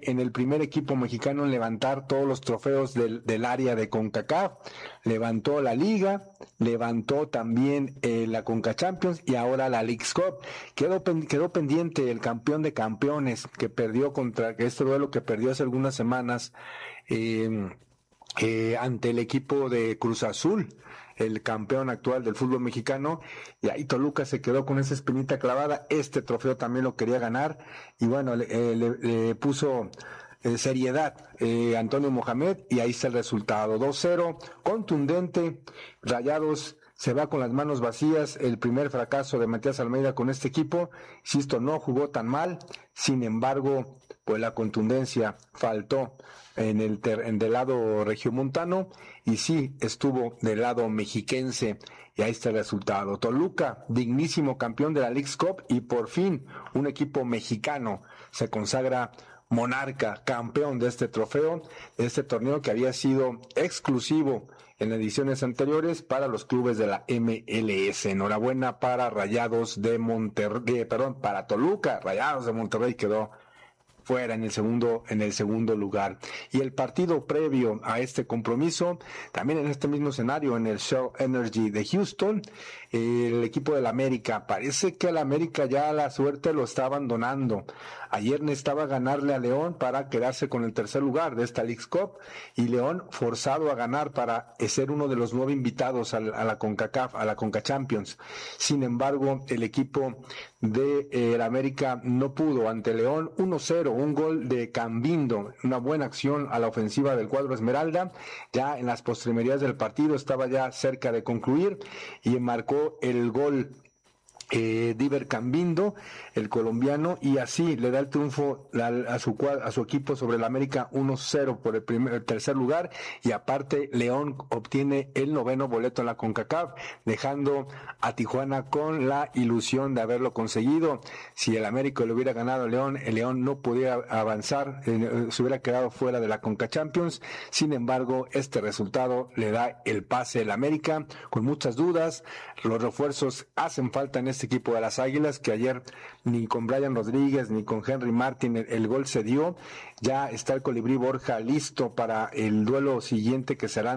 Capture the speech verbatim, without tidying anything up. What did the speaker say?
en el primer equipo mexicano en levantar todos los trofeos del, del área de CONCACAF. Levantó la Liga, levantó también eh, la Conca Champions y ahora la Leagues Cup. Quedó, quedó pendiente el campeón de campeones que perdió contra, que este duelo que perdió hace algunas semanas eh, eh, ante el equipo de Cruz Azul, el campeón actual del fútbol mexicano, y ahí Toluca se quedó con esa espinita clavada. Este trofeo también lo quería ganar, y bueno, le, eh, le, le puso eh, seriedad eh, Antonio Mohamed, y ahí está el resultado, dos cero, contundente. Rayados se va con las manos vacías, el primer fracaso de Matías Almeida con este equipo. Insisto, no jugó tan mal, sin embargo, pues la contundencia faltó en el ter, en del lado regiomontano, y sí estuvo del lado mexiquense, y ahí está el resultado. Toluca, dignísimo campeón de la Leagues Cup, y por fin un equipo mexicano se consagra monarca, campeón de este trofeo, de este torneo que había sido exclusivo en ediciones anteriores para los clubes de la M L S. Enhorabuena para Rayados de Monterrey, perdón, para Toluca. Rayados de Monterrey quedó fuera en el segundo en el segundo lugar. Y el partido previo a este compromiso, también en este mismo escenario, en el Shell Energy de Houston, el equipo del América, parece que el América ya la suerte lo está abandonando. Ayer necesitaba ganarle a León para quedarse con el tercer lugar de esta Leagues Cup, y León forzado a ganar para ser uno de los nueve invitados a la, a la CONCACAF, a la Conca Champions. Sin embargo, el equipo de eh, el América no pudo ante León. Uno cero, un gol de Cambindo, una buena acción a la ofensiva del cuadro Esmeralda. Ya en las postrimerías del partido estaba ya cerca de concluir, y marcó el gol Eh, Diver Cambindo, el colombiano, y así le da el triunfo a, a su a su equipo sobre el América uno cero por el, primer, el tercer lugar, y aparte León obtiene el noveno boleto en la CONCACAF, dejando a Tijuana con la ilusión de haberlo conseguido. Si el América le hubiera ganado a León, el León no podía avanzar, eh, se hubiera quedado fuera de la Conca Champions. Sin embargo, este resultado le da el pase al América con muchas dudas. Los refuerzos hacen falta en este equipo de las Águilas, que ayer ni con Brian Rodríguez ni con Henry Martin el, el gol se dio. Ya está el Colibrí Borja listo para el duelo siguiente, que será